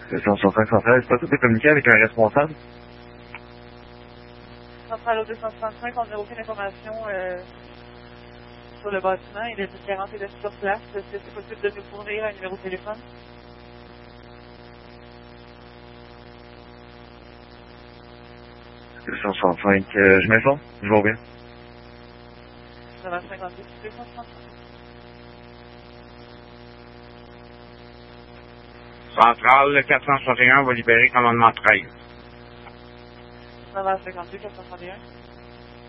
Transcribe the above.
265 centrale, est-ce possible de communiquer avec un responsable? Centrale au 265, on n'a aucune information sur le bâtiment. Il est différent et sur place. Est-ce que c'est possible de nous fournir un numéro de téléphone? « 265, je m'informe, je vous reviens. 952, 265. Centrale 461 va libérer commandement 13. 952, 431.